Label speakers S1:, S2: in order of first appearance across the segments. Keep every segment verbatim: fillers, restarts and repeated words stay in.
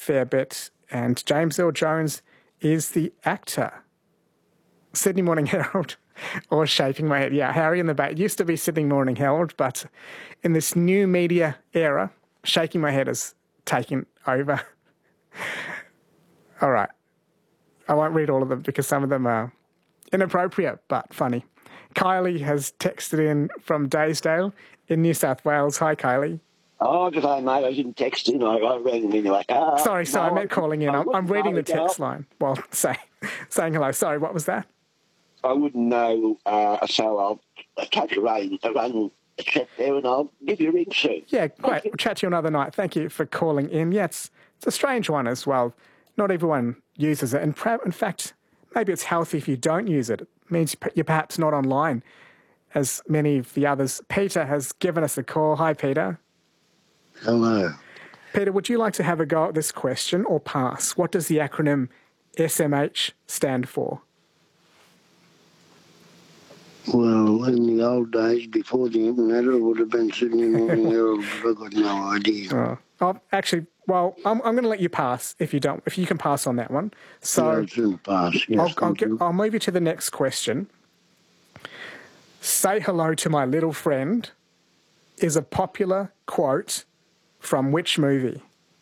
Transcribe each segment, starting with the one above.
S1: fair bit. And James Earl Jones is the actor. Sydney Morning Herald or Shaping My Head. Yeah, Harry in the Bay. It used to be Sydney Morning Herald, but in this new media era, Shaking My Head has taken over. All right. I won't read all of them because some of them are inappropriate but funny. Kylie has texted in from Daysdale in New South Wales. Hi, Kylie.
S2: Oh, good day, mate. I didn't text in. I, I read it anyway. Uh,
S1: sorry, sorry, no, I meant calling in. I'm, I'm reading the text
S2: know.
S1: line while say, saying hello. Sorry, what was that?
S2: I wouldn't know, uh, so I'll, I'll take a run, a run, a chat there, and I'll give you a ring soon.
S1: Yeah, great. We'll chat to you another night. Thank you for calling in. Yeah, it's, it's a strange one as well. Not everyone uses it. And in fact, maybe it's healthy if you don't use it. It means you're perhaps not online as many of the others. Peter has given us a call. Hi, Peter.
S3: Hello.
S1: Peter, would you like to have a go at this question or pass? What does the acronym S M H stand for?
S3: Well, in the old days, before the internet, it would have been Sydney Morning Herald, but I've got no idea.
S1: Oh, oh actually, well, I'm, I'm going to let you pass if you don't, if you can pass on that one. So
S3: yeah, pass. Yes,
S1: I'll, I'll, get, I'll move you to the next question. Say hello to my little friend is a popular quote from which movie?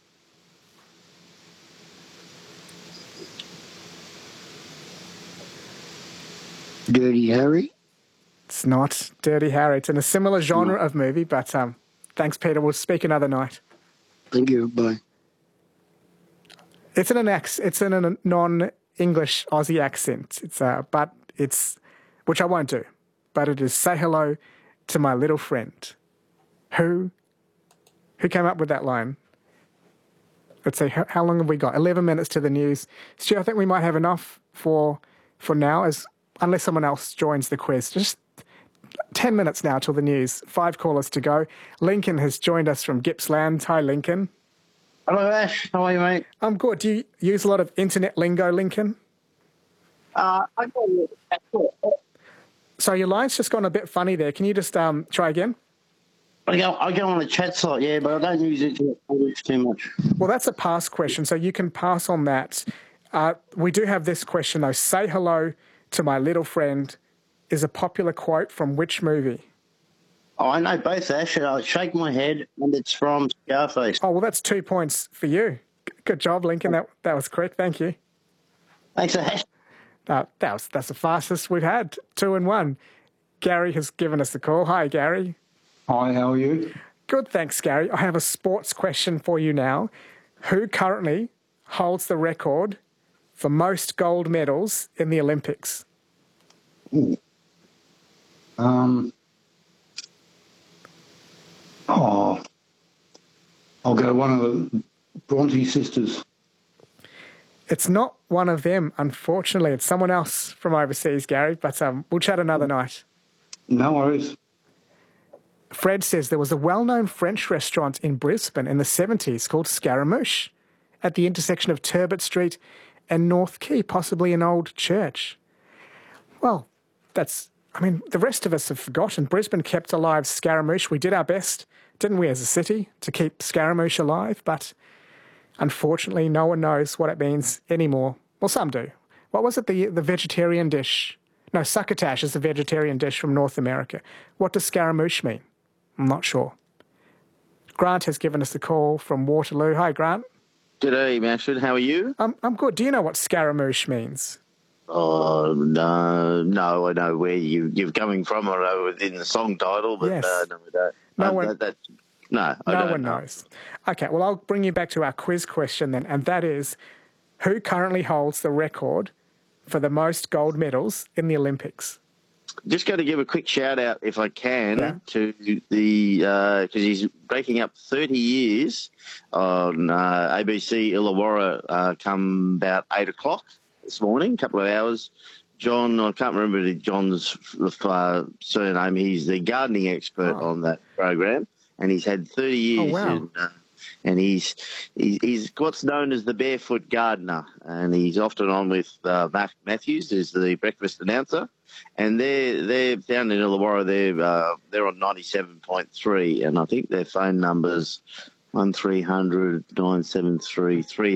S3: Dirty Harry?
S1: It's not Dirty Harry. It's in a similar genre no. of movie, but um, thanks, Peter. We'll speak another night.
S3: Thank you. Bye.
S1: It's in an ex. It's in a non-English Aussie accent. It's uh, but it's which I won't do. But it is say hello to my little friend. Who? Who came up with that line? Let's see. How, how long have we got? Eleven minutes to the news. Stu, I think we might have enough for for now, as unless someone else joins the quiz. Just ten minutes now till the news. Five callers to go. Lincoln has joined us from Gippsland. Hi, Lincoln.
S4: Hello, Ash. How are you, mate?
S1: I'm good. Do you use a lot of internet lingo, Lincoln?
S4: Uh, I go.
S1: So your line's just gone a bit funny there. Can you just um, try again?
S4: I go, I go on the chat site, yeah, but I don't use it too much.
S1: Well, that's a pass question, so you can pass on that. Uh, we do have this question, though. Say hello to my little friend is a popular quote from which movie?
S4: Oh, I know both, Ash. I shake my head, and it's from Scarface.
S1: Oh, well, that's two points for you. Good job, Lincoln. That that was correct. Thank you.
S4: Thanks, Ash.
S1: Uh, that was, that's the fastest we've had. Two and one. Gary has given us a call. Hi, Gary.
S5: Hi, how are you?
S1: Good, thanks, Gary. I have a sports question for you now. Who currently holds the record for most gold medals in the Olympics?
S5: Ooh. Um. Oh, I'll go one of the Bronte sisters.
S1: It's not one of them, unfortunately. It's someone else from overseas, Gary, but um, we'll chat another night.
S5: No worries.
S1: Fred says there was a well-known French restaurant in Brisbane in the seventies called Scaramouche at the intersection of Turbot Street and North Quay, possibly an old church. Well, that's, I mean, the rest of us have forgotten. Brisbane kept alive Scaramouche. We did our best, didn't we, as a city, to keep Scaramouche alive, but unfortunately no one knows what it means anymore. Well, some do. What was it, the, the vegetarian dish? No, succotash is a vegetarian dish from North America. What does Scaramouche mean? I'm not sure. Grant has given us a call from Waterloo. Hi, Grant.
S6: G'day, Mashford. How are you?
S1: I'm, I'm good. Do you know what Scaramouche means?
S6: Oh, no, no, I know where you, you're coming from. I know within the song title, but
S1: yes.
S6: uh, no, we don't.
S1: No
S6: uh,
S1: one,
S6: that, that, no, I
S1: no
S6: don't
S1: one
S6: know.
S1: knows. Okay, well, I'll bring you back to our quiz question then, and that is, who currently holds the record for the most gold medals in the Olympics?
S6: Just got to give a quick shout out, if I can,
S1: yeah.
S6: to the because uh, he's breaking up thirty years on uh, A B C Illawarra. Uh, come about eight o'clock this morning, a couple of hours. John, I can't remember John's uh, surname. He's the gardening expert oh. on that program, and he's had thirty years.
S1: Oh, wow.
S6: in, uh, And he's, he's he's what's known as the barefoot gardener, and he's often on with uh, Mark Matthews, who's the breakfast announcer, and they're they're down in Illawarra. They're uh, they're on ninety-seven point three, and I think their phone numbers one three hundred nine seven three three.